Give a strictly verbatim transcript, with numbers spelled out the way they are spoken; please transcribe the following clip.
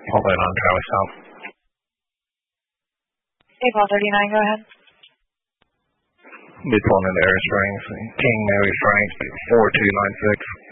Hold in on Charlie South. April thirty-nine, go ahead. Be pulling into Air Springs. King Mary Franks, four two nine six.